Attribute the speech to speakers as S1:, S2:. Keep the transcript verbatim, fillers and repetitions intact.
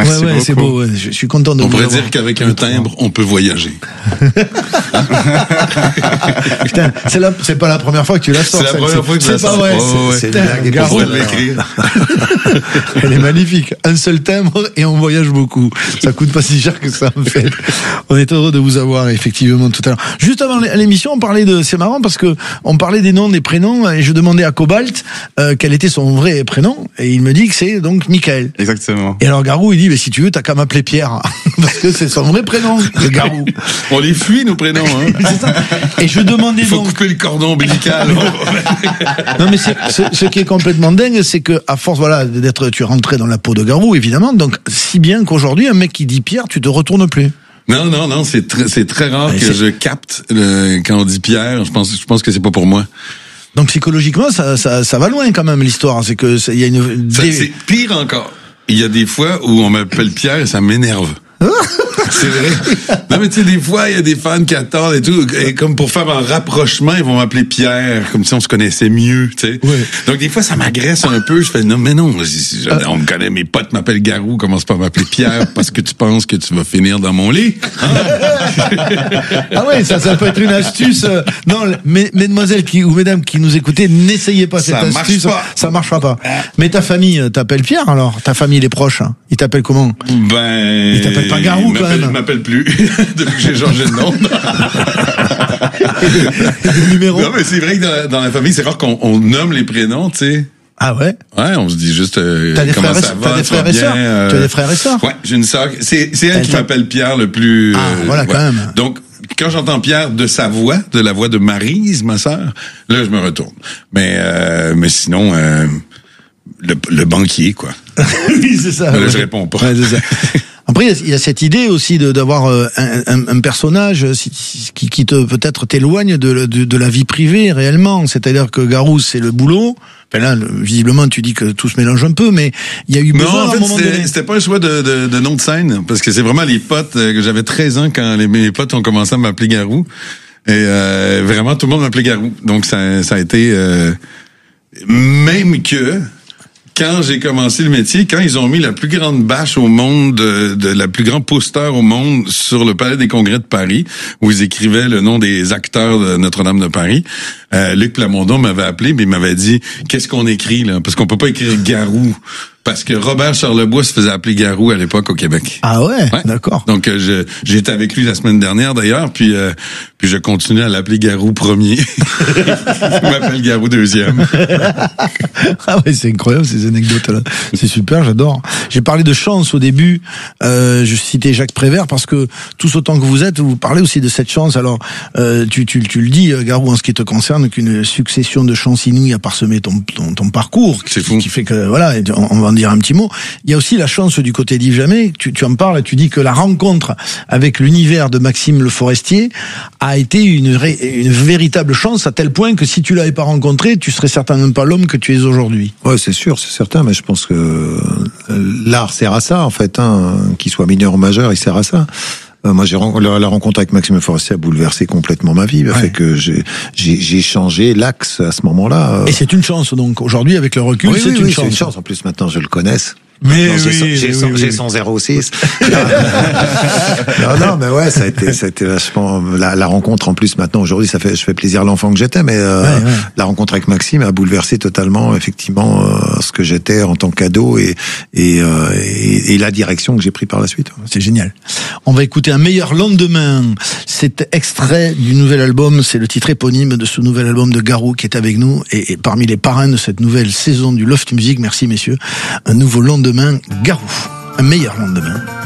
S1: Merci
S2: ouais, ouais,
S1: beaucoup.
S2: c'est beau. Ouais. Je, je suis content de
S3: On
S2: vous
S3: pourrait
S2: avoir.
S3: dire qu'avec un timbre, on peut voyager.
S2: Putain, c'est, la, c'est pas la première fois que tu la sors.
S3: C'est la
S2: ça,
S3: première
S2: c'est,
S3: fois que je
S2: c'est
S3: la
S2: pas
S3: sors.
S2: vrai.
S3: Ouais,
S2: c'est,
S3: ouais,
S2: c'est,
S3: c'est
S2: c'est
S3: blague.
S2: Garou.
S3: On pourrait l'écrire.
S2: Elle est magnifique. Un seul timbre et on voyage beaucoup. Ça coûte pas si cher que ça, en fait. On est heureux de vous avoir, effectivement, tout à l'heure. Juste avant l'émission, on parlait de, c'est marrant parce que on parlait des noms, des prénoms, et je demandais à Cobalt, euh, quel était son vrai prénom, et il me dit que c'est donc Michael.
S1: Exactement.
S2: Et alors Garou, il dit, mais si tu veux, t'as qu'à m'appeler Pierre. Parce que c'est son vrai prénom, le Garou.
S3: On les fuit, nos prénoms, hein.
S2: C'est ça. Et je demandais
S3: Il faut
S2: donc.
S3: couper le cordon ombilical.
S2: Non, mais c'est, ce, ce qui est complètement dingue, c'est que, à force, voilà, d'être, tu es rentré dans la peau de Garou, évidemment, donc, si bien qu'aujourd'hui, un mec qui dit Pierre, tu te retournes plus.
S3: Non, non, non, c'est très, c'est très rare
S2: Mais
S3: que
S2: c'est...
S3: je capte le, quand on dit Pierre. Je pense, je pense que c'est pas pour moi.
S2: Donc, psychologiquement, ça, ça, ça va loin, quand même, l'histoire. C'est que, il y a une,
S3: Ça,
S2: des...
S3: c'est pire encore. Il y a des fois où on m'appelle Pierre et ça m'énerve. C'est vrai. Non, mais tu sais, des fois, il y a des fans qui attendent et tout. Et comme pour faire un rapprochement, ils vont m'appeler Pierre, comme si on se connaissait mieux, tu sais.
S2: Ouais.
S3: Donc, des fois, ça m'agresse un peu. Je fais, non, mais non, je,
S2: Ah.
S3: on me connaît, mes potes m'appellent Garou, commence pas à m'appeler Pierre parce que tu penses que tu vas finir dans mon lit.
S2: Ah ouais, ça, ça peut être une astuce. Non, mes, mesdemoiselles qui, ou mesdames qui nous écoutez, n'essayez pas cette
S3: Ça marche
S2: astuce.
S3: pas.
S2: Ça marchera pas. Mais ta famille t'appelle Pierre, alors? Ta famille, les proches, hein. Ils t'appellent comment?
S3: Ben.
S2: Il t'appelle pas Garou,
S3: il
S2: quand même.
S3: Il m'appelle plus. Depuis que j'ai changé de nom.
S2: Le numéro?
S3: Non, mais c'est vrai que dans, dans la famille, c'est rare qu'on on nomme les prénoms, tu sais.
S2: Ah ouais?
S3: Ouais, on se dit juste euh,
S2: T'as des
S3: comment
S2: frères et
S3: ça
S2: sœurs?
S3: va,
S2: T'as des
S3: ça va
S2: frères et
S3: bien,
S2: sœurs?
S3: euh,
S2: Tu as des frères et sœurs?
S3: Ouais, j'ai une sœur. C'est c'est elle
S2: Elle
S3: qui
S2: t'a-
S3: m'appelle Pierre le plus.
S2: Ah, voilà,
S3: ouais.
S2: quand même.
S3: Donc quand j'entends Pierre de sa voix, de la voix de Maryse, ma sœur, là je me retourne. Mais euh, mais sinon euh, le, le banquier quoi.
S2: Oui, c'est ça.
S3: Là,
S2: ouais.
S3: je réponds pas.
S2: Ouais, c'est ça. Après, il y a cette idée aussi de d'avoir euh, un, un, un personnage qui, qui te peut-être t'éloigne de, de, de la vie privée réellement. C'est-à-dire que Garou, c'est le boulot. Enfin là, le, visiblement, tu dis que tout se mélange un peu, mais il y a eu besoin
S3: Non, en
S2: à un
S3: fait,
S2: moment
S3: c'était,
S2: donné.
S3: c'était pas un choix de, de, de nom de scène, parce que c'est vraiment les potes, euh, que j'avais treize ans quand les, mes potes ont commencé à m'appeler Garou. Et euh, vraiment, tout le monde m'appelait Garou. Donc, ça, ça a été... Euh, même que... Quand j'ai commencé le métier, quand ils ont mis la plus grande bâche au monde, de, de la plus grande poster au monde sur le Palais des Congrès de Paris, où ils écrivaient le nom des acteurs de Notre-Dame de Paris, euh, Luc Plamondon m'avait appelé, mais il m'avait dit « Qu'est-ce qu'on écrit là? Parce qu'on peut pas écrire Garou. » Parce que Robert Charlebois se faisait appeler Garou à l'époque au Québec.
S2: Ah ouais,
S3: Ouais.
S2: d'accord.
S3: Donc euh, je j'étais avec lui la semaine dernière d'ailleurs, puis euh, puis je continue à l'appeler Garou premier. Il m'appelle Garou deuxième.
S2: Ah ouais, c'est incroyable ces anecdotes-là. C'est super, j'adore. J'ai parlé de chance au début. Euh, je citais Jacques Prévert parce que tous autant que vous êtes, vous parlez aussi de cette chance. Alors, euh, tu, tu, tu le dis, Garou, en ce qui te concerne, qu'une succession de chances inouïes a parsemé ton, ton, ton parcours.
S3: C'est
S2: qui,
S3: fou.
S2: Qui fait que, voilà, on, on va en dire un petit mot. Il y a aussi la chance du côté d'Yves Jamais. Tu, tu en parles, tu dis que la rencontre avec l'univers de Maxime Le Forestier a été une, ré, une véritable chance à tel point que si tu l'avais pas rencontré, tu serais certainement pas l'homme que tu es aujourd'hui.
S4: Ouais, c'est sûr, c'est certain, mais je pense que l'art sert à ça, en fait, hein, qu'il soit mineur ou majeur, il sert à ça. Euh, moi, j'ai la, la rencontre avec Maxime Le Forestier a bouleversé complètement ma vie, a
S2: Ouais.
S4: fait que j'ai, j'ai, j'ai changé l'axe à ce moment-là.
S2: Et c'est une chance, donc, aujourd'hui, avec le recul,
S4: oui,
S2: c'est
S4: oui,
S2: une
S4: oui,
S2: chance.
S4: c'est une chance. En plus, maintenant, je le connaisse.
S2: Mais
S4: Non, j'ai,
S2: oui,
S4: son, j'ai,
S2: mais
S4: son,
S2: oui,
S4: j'ai
S2: oui.
S4: son zéro six. non, non, mais ouais, ça a été, ça a été vachement, la, la rencontre, en plus, maintenant, aujourd'hui, ça fait, je fais plaisir à l'enfant que j'étais, mais, euh,
S2: Ouais, ouais.
S4: la rencontre avec Maxime a bouleversé totalement, effectivement, euh, ce que j'étais en tant qu'ado et, et, euh, et, et la direction que j'ai pris par la suite.
S2: C'est génial. On va écouter Un meilleur lendemain. C'est extrait du nouvel album, c'est le titre éponyme de ce nouvel album de Garou qui est avec nous et, et parmi les parrains de cette nouvelle saison du Loft Music. Merci messieurs. Un nouveau lendemain, Garou. Un meilleur lendemain.